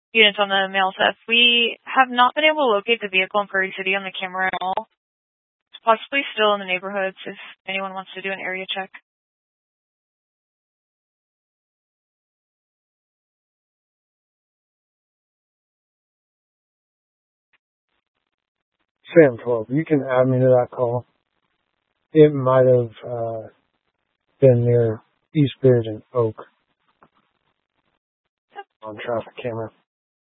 units on the mail theft. We have not been able to locate the vehicle in Prairie City on the camera at all. It's possibly still in the neighborhoods if anyone wants to do an area check. Sam 12, you can add me to that call. It might have been near East Bridge and Oak on traffic camera.